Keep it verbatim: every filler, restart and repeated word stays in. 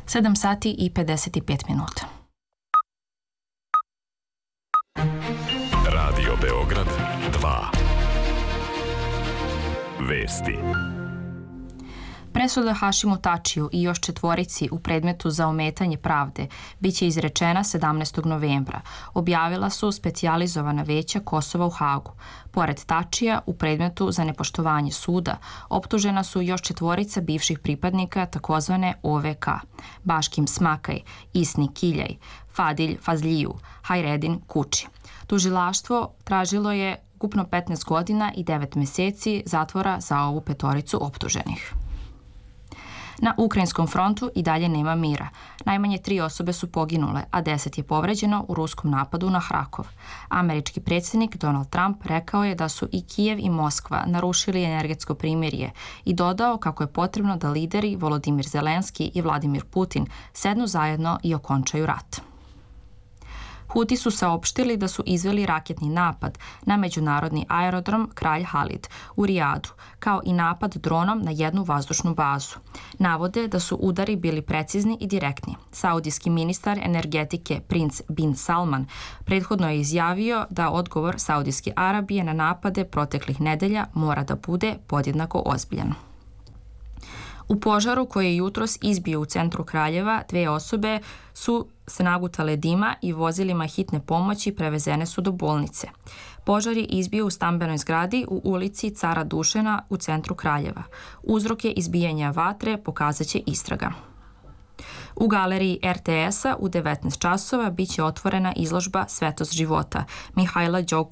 sedam sati i pedeset pet minuta. Radio Beograd dva. Vesti. Presuda Hašimu Tačiju i još četvorici u predmetu za ometanje pravde biće izrečena sedamnaestog novembra, objavila su specijalizovana veća Kosova u Hagu. Pored Tačija, u predmetu za nepoštovanje suda optužena su još četvorica bivših pripadnika takozvane O V K: Baškim Smakaj, Isni Kiljaj, Fadilj Fazliju, Hajredin Kuči. Tužilaštvo tražilo je ukupno petnaest godina i devet meseci zatvora za ovu petoricu optuženih. Na ukrajinskom frontu i dalje nema mira. Najmanje tri osobe su poginule, a deset je povređeno u ruskom napadu na Hrakov. Američki predsjednik Donald Trump rekao je da su i Kijev i Moskva narušili energetsko primirje i dodao kako je potrebno da lideri Volodimir Zelenski i Vladimir Putin sednu zajedno i okončaju rat. Huti su saopštili da su izveli raketni napad na međunarodni aerodrom Kralj Halid u Rijadu, kao i napad dronom na jednu vazdušnu bazu. Navode da su udari bili precizni i direktni. Saudijski ministar energetike princ bin Salman prethodno je izjavio da odgovor Saudijske Arabije na napade proteklih nedelja mora da bude podjednako ozbiljan. U požaru koji je jutros izbio u centru Kraljeva, dve osobe su se nagutale dima i vozilima hitne pomoći prevezene su do bolnice. Požar je izbio u stambenoj zgradi u ulici Cara Dušana u centru Kraljeva. Uzroke izbijanja vatre pokazat će istraga. U galeriji R T S-a u devetnaest časova biće otvorena izložba Svetost života Mihajla Đokovića